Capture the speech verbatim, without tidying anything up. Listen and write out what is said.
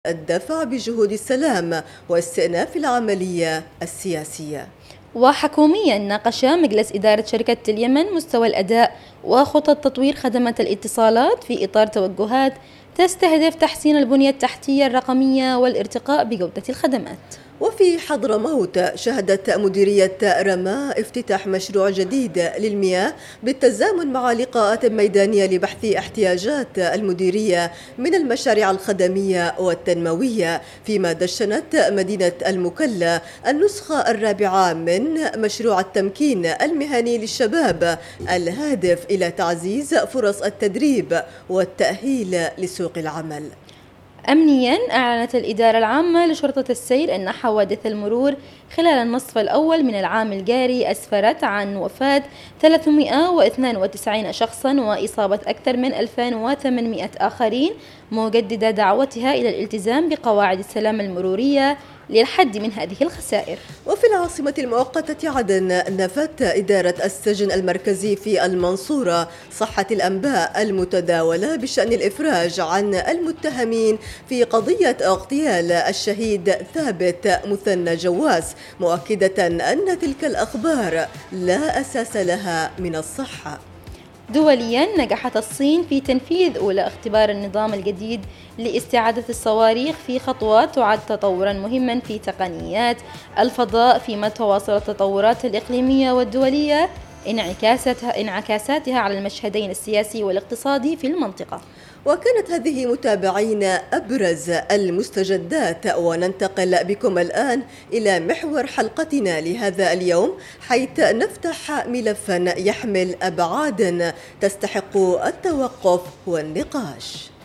الدفع بجهود السلام واستئناف العملية السياسية. وحكوميا ناقش مجلس إدارة شركة اليمن مستوى الأداء وخطط تطوير خدمات الاتصالات في إطار توجهات تستهدف تحسين البنية التحتية الرقمية والارتقاء بجودة الخدمات. وفي حضرموت شهدت مديرية رما افتتاح مشروع جديد للمياه بالتزامن مع لقاءات ميدانية لبحث احتياجات المديرية من المشاريع الخدمية والتنموية، فيما دشنت مدينة المكلا النسخة الرابعة من مشروع التمكين المهني للشباب الهادف إلى تعزيز فرص التدريب والتأهيل لسوق العمل. أمنياً أعلنت الإدارة العامة لشرطة السير أن حوادث المرور خلال النصف الأول من العام الجاري أسفرت عن وفاة ثلاثمئة واثنين وتسعين شخصاً وإصابة أكثر من ألفين وثمانمئة آخرين، مجددة دعوتها إلى الالتزام بقواعد السلامة المرورية للحد من هذه الخسائر. وفي العاصمة المؤقتة عدن نفت إدارة السجن المركزي في المنصورة صحة الأنباء المتداولة بشأن الإفراج عن المتهمين في قضية اغتيال الشهيد ثابت مثنى جواس، مؤكدة أن تلك الأخبار لا أساس لها من الصحة. دولياً نجحت الصين في تنفيذ أولى اختبار النظام الجديد لاستعادة الصواريخ في خطوات تعد تطوراً مهماً في تقنيات الفضاء، فيما تواصل التطورات الإقليمية والدولية انعكاساتها انعكاساتها على المشهدين السياسي والاقتصادي في المنطقة. وكانت هذه متابعين أبرز المستجدات، وننتقل بكم الآن إلى محور حلقتنا لهذا اليوم، حيث نفتح ملفا يحمل أبعاد تستحق التوقف والنقاش.